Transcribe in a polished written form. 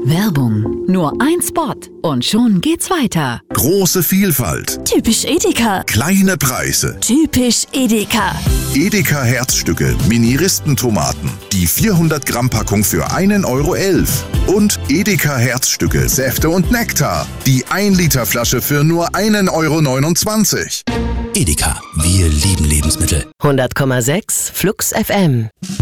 Werbung. Nur ein Spot und schon geht's weiter. Große Vielfalt. Typisch Edeka. Kleine Preise. Typisch Edeka. Edeka Herzstücke Mini-Ristentomaten. Die 400 Gramm Packung für 1,11 €. Und Edeka Herzstücke Säfte und Nektar. Die 1 Liter Flasche für nur 1,29 €. Edeka, wir lieben Lebensmittel. 100,6 Flux FM.